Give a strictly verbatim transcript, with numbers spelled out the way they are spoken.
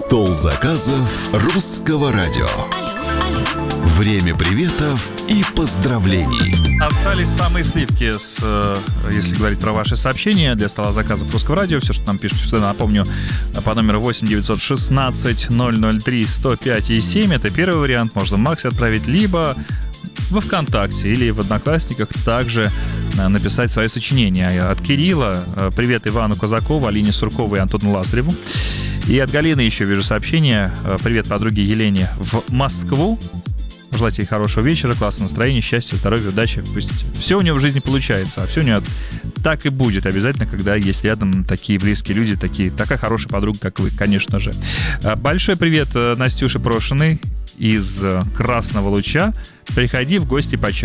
Стол заказов русского радио. Время приветов и поздравлений. Остались самые сливки, с, если говорить про ваши сообщения для стола заказов русского радио. Все, что нам пишут сюда, напомню, по номеру восемь девятьсот шестнадцать ноль ноль три сто пять и семь. Это первый вариант. Можно в Максе отправить, либо во ВКонтакте или в Одноклассниках также написать свое сочинение. От Кирилла привет Ивану Казакову, Алине Сурковой и Антону Лазареву. И от Галины еще вижу сообщение. Привет подруге Елене в Москву. Желайте ей хорошего вечера, классного настроения, счастья, здоровья, удачи. Пусть все у нее в жизни получается, а все у нее так и будет обязательно, когда есть рядом такие близкие люди, такие, такая хорошая подруга, как вы, конечно же. Большой привет Настюше Прошиной из Красного Луча. Приходи в гости по чаю.